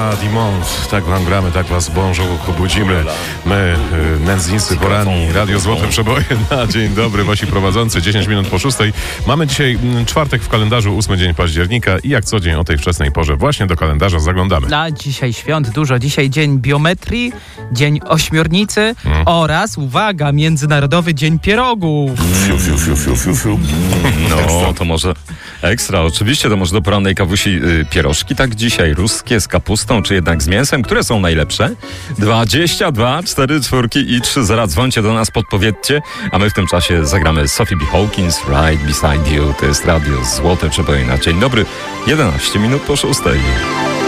Nicolas Dumont. Tak wam gramy, tak was bonjour budzimy. My, nędznicy poranni, Radio Złote Przeboje na dzień dobry, wasi prowadzący, 10 minut po 6. Mamy dzisiaj czwartek w kalendarzu, 8 dzień października i jak co dzień o tej wczesnej porze właśnie do kalendarza zaglądamy. A dzisiaj świąt dużo. Dzisiaj dzień biometrii, dzień ośmiornicy oraz, uwaga, Międzynarodowy Dzień Pierogów. No, to może ekstra. Oczywiście to może do porannej kawusi pierożki, tak dzisiaj ruskie z kapustą, czy jednak z mięsem? Które są najlepsze? 22, 4, 4 i 3 0. Dzwońcie do nas, podpowiedzcie, a my w tym czasie zagramy Sophie B. Hawkins, Right Beside You. To jest Radio Złote Przeboje na dzień dobry, 11 minut po 6.